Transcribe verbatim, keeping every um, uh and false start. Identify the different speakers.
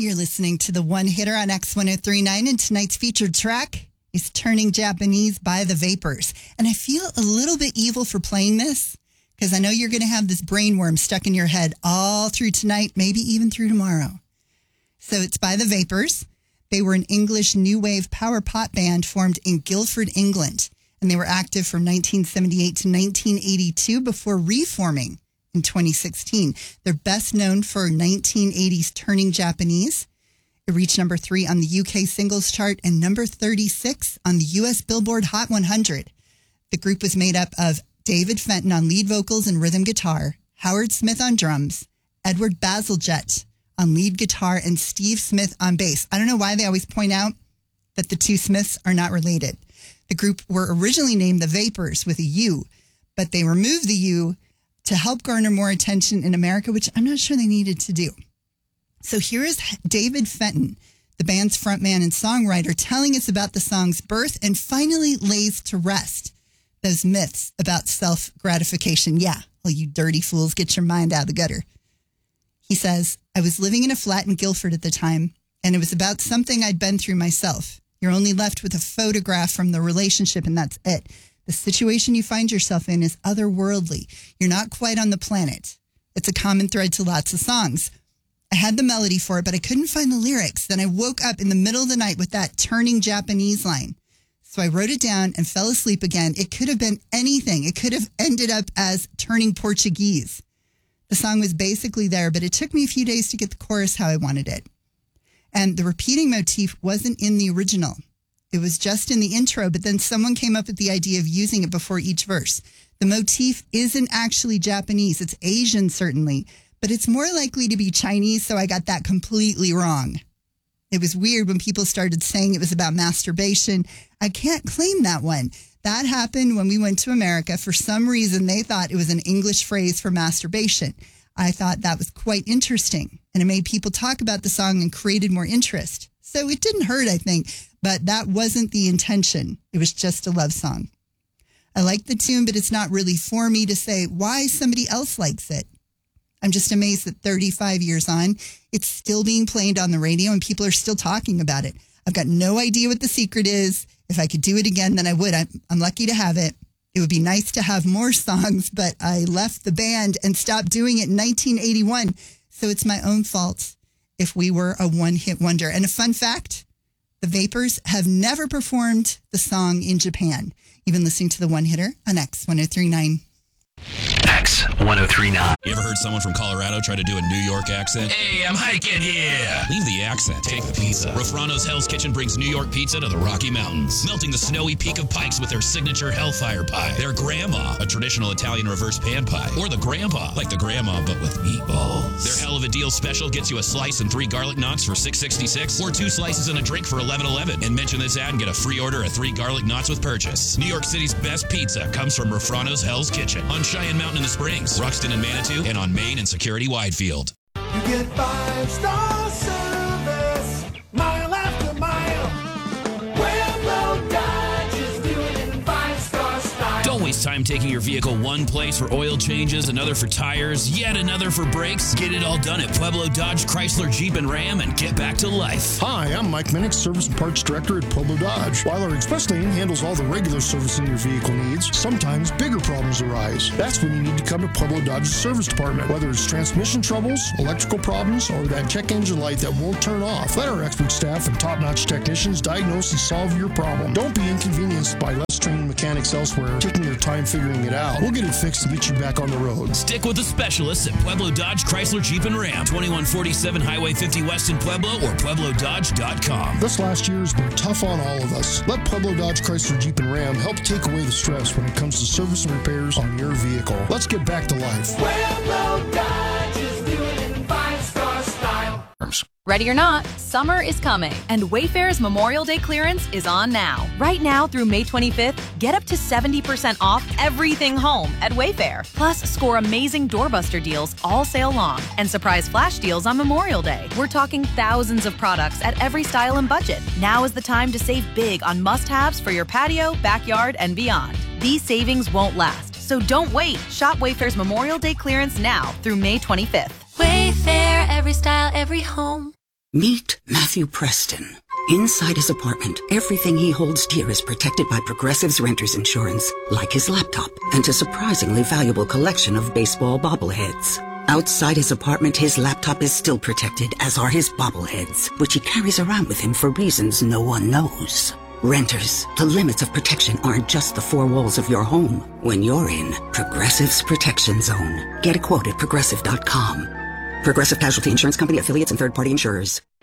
Speaker 1: You're listening to the One Hitter on X one oh three point nine, and tonight's featured track is Turning Japanese by The Vapors. And I feel a little bit evil for playing this because I know you're going to have this brainworm stuck in your head all through tonight, maybe even through tomorrow. So it's by The Vapors. They were an English new wave power pop band formed in Guildford, England, and they were active from nineteen seventy-eight to nineteen eighty-two before reforming in twenty sixteen. They're best known for nineteen eighties Turning Japanese. It reached number three on the U K singles chart and number thirty-six on the U S Billboard Hot one hundred. The group was made up of David Fenton on lead vocals and rhythm guitar, Howard Smith on drums, Edward Bazalgette on lead guitar, and Steve Smith on bass. I don't know why they always point out that the two Smiths are not related. The group were originally named The Vapors with a U, but they removed the U to help garner more attention in America, which I'm not sure they needed to do. So here is David Fenton, the band's frontman and songwriter, telling us about the song's birth and finally lays to rest those myths about self-gratification. Yeah, well, you dirty fools, get your mind out of the gutter. He says, I was living in a flat in Guildford at the time, and it was about something I'd been through myself. You're only left with a photograph from the relationship, and that's it. The situation you find yourself in is otherworldly. You're not quite on the planet. It's a common thread to lots of songs. I had the melody for it, but I couldn't find the lyrics. Then I woke up in the middle of the night with that Turning Japanese line. So I wrote it down and fell asleep again. It could have been anything. It could have ended up as Turning Portuguese. The song was basically there, but it took me a few days to get the chorus how I wanted it. And the repeating motif wasn't in the original. It was just in the intro, but then someone came up with the idea of using it before each verse. The motif isn't actually Japanese. It's Asian, certainly, but it's more likely to be Chinese, so I got that completely wrong. It was weird when people started saying it was about masturbation. I can't claim that one. That happened when we went to America. For some reason, they thought it was an English phrase for masturbation. I thought that was quite interesting, and it made people talk about the song and created more interest. So it didn't hurt, I think, but that wasn't the intention. It was just a love song. I like the tune, but it's not really for me to say why somebody else likes it. I'm just amazed that thirty-five years on, it's still being played on the radio and people are still talking about it. I've got no idea what the secret is. If I could do it again, then I would. I'm, I'm lucky to have it. It would be nice to have more songs, but I left the band and stopped doing it in nineteen eighty-one. So it's my own fault if we were a one-hit wonder. And a fun fact, The Vapors have never performed the song in Japan. You've been listening to the One Hitter on X one oh three point nine.
Speaker 2: X one oh three point nine.
Speaker 3: You ever heard someone from Colorado try to do a New York accent?
Speaker 2: Hey, I'm hiking here.
Speaker 3: Leave the accent. Take the pizza. Rafrano's Hell's Kitchen brings New York pizza to the Rocky Mountains, melting the snowy peak of Pikes with their signature Hellfire pie, their Grandma, a traditional Italian reverse pan pie, or the Grandpa, like the Grandma but with meatballs. Their Hell of a Deal special gets you a slice and three garlic knots for six sixty-six, or two slices and a drink for eleven eleven. And mention this ad and get a free order of three garlic knots with purchase. New York City's best pizza comes from Rafrano's Hell's Kitchen on Cheyenne Mountain in the Springs, Ruxton and Manitou, and on Main and Security Widefield.
Speaker 4: You get five-star service, mile after mile. Pueblo Dodge is doing it in five-star style.
Speaker 3: Don't waste time taking your vehicle one place for oil changes, another for tires, yet another for brakes. Get it all done at Pueblo Dodge, Chrysler, Jeep, and Ram and get back to life.
Speaker 5: Hi, I'm Mike Minnick, Service and Parts Director at Pueblo Dodge. While our express lane handles all the regular servicing your vehicle needs, sometimes bigger problems arise. That's when you need to come to Pueblo Dodge's service department. Whether it's transmission troubles, electrical problems, or that check engine light that won't turn off, let our expert staff and top-notch technicians diagnose and solve your problem. Don't be inconvenienced by less trained mechanics elsewhere taking their time figuring it out. We'll get it fixed and get you back on the road.
Speaker 3: Stick with the specialists at Pueblo Dodge, Chrysler, Jeep, and Ram. twenty-one forty-seven Highway fifty West in Pueblo or Pueblo Dodge dot com.
Speaker 5: This last year has been tough on all of us. Let Pueblo Dodge, Chrysler, Jeep, and Ram help take away the stress when it comes to service and repairs on your vehicle. Let's get back to life.
Speaker 4: Pueblo Dodge is doing it in five-star style.
Speaker 6: Ready or not, summer is coming, and Wayfair's Memorial Day clearance is on now. Right now through May twenty-fifth, get up to seventy percent off everything home at Wayfair. Plus, score amazing doorbuster deals all sale long and surprise flash deals on Memorial Day. We're talking thousands of products at every style and budget. Now is the time to save big on must-haves for your patio, backyard, and beyond. These savings won't last, so don't wait. Shop Wayfair's Memorial Day clearance now through May twenty-fifth.
Speaker 7: Wayfair, every style, every home. Meet Matthew Preston. Inside his apartment, everything he holds dear is protected by Progressive's Renter's Insurance, like his laptop and a surprisingly valuable collection of baseball bobbleheads. Outside his apartment, his laptop is still protected, as are his bobbleheads, which he carries around with him for reasons no one knows. Renters, the limits of protection aren't just the four walls of your home. When you're in Progressive's Protection Zone, get a quote at progressive dot com. Progressive Casualty Insurance Company, affiliates, and third-party insurers.